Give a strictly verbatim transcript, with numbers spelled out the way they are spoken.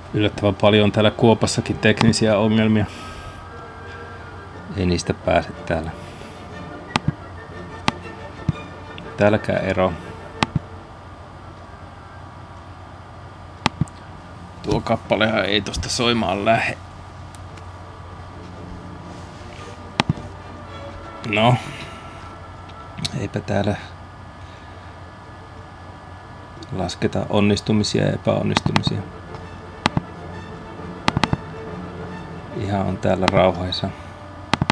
Yllättävän paljon on täällä Kuopassakin teknisiä ongelmia. Ei niistä pääse täällä. Täälläkään ero. Tuo kappalehan ei tosta soimaan lähde. No. Eipä täällä lasketa onnistumisia ja epäonnistumisia. Ihan on täällä rauhaisa.